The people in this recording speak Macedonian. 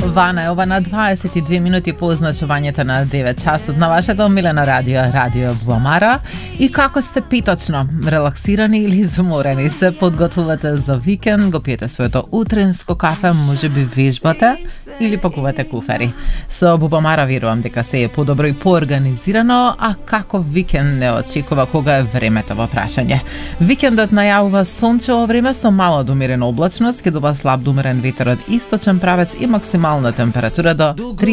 Вана е ова на 22 минути по означувањето на 9 часот на вашето омилено радио, Радио Бубамара. И како сте питочно, релаксирани или изуморени, се подготвувате за викенд, го пиете своето утринско кафе, можеби вежбате или пакувате куфери. Со Бубамара верувам дека се е подобро и поорганизирано, а како викенд не очекува кога е времето во прашање. Викендот најавува сончево време со мала до умерена облачност, ќе доба слаб до умерен ветер од источен правец и максимална температура до